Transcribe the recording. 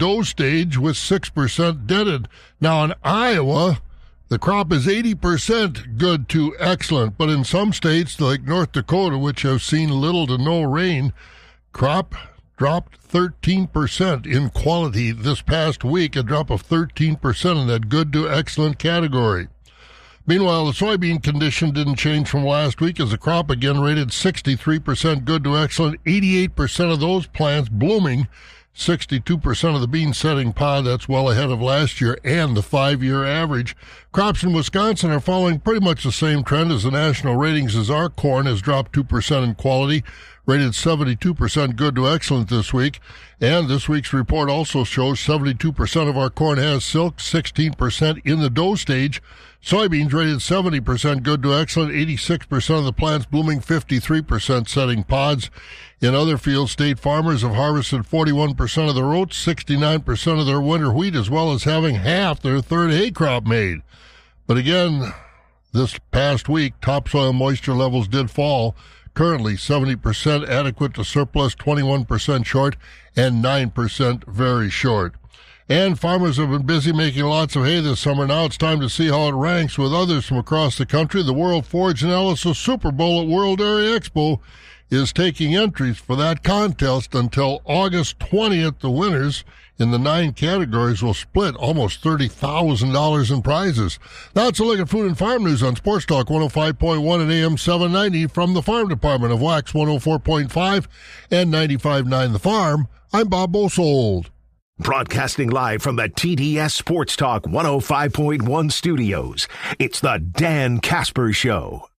dough stage with 6% dented. Now in Iowa, the crop is 80% good to excellent, but in some states like North Dakota, which have seen little to no rain, crop dropped 13% in quality this past week, a drop of 13% in that good to excellent category. Meanwhile, the soybean condition didn't change from last week as the crop again rated 63% good to excellent, 88% of those plants blooming, 62% of the bean setting pod. That's well ahead of last year and the 5-year average. Crops in Wisconsin are following pretty much the same trend as the national ratings as our corn has dropped 2% in quality, rated 72% good to excellent this week. And this week's report also shows 72% of our corn has silk, 16% in the dough stage. Soybeans rated 70% good to excellent, 86% of the plants blooming, 53% setting pods. In other fields, state farmers have harvested 41% of their oats, 69% of their winter wheat, as well as having half their third hay crop made. But again, this past week, topsoil moisture levels did fall. Currently 70% adequate to surplus, 21% short, and 9% very short. And farmers have been busy making lots of hay this summer. Now it's time to see how it ranks with others from across the country. The World Forage Analysis Super Bowl at World Dairy Expo is taking entries for that contest until August 20th. The winners in the 9 categories will split almost $30,000 in prizes. That's a look at food and farm news on Sports Talk 105.1 and AM 790 from the Farm Department of Wax 104.5 and 95.9 The Farm. I'm Bob Bosold. Broadcasting live from the TDS Sports Talk 105.1 studios, it's the Dan Casper Show.